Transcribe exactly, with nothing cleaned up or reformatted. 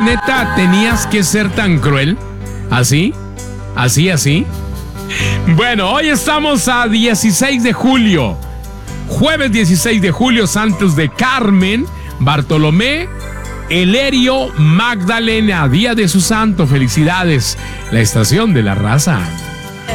neta, tenías que ser tan cruel. ¿Así? ¿Así, así? Bueno, hoy estamos a dieciséis de julio. Jueves dieciséis de julio, santos de Carmen, Bartolomé, Elerio, Magdalena, día de su santo. Felicidades, la estación de la raza.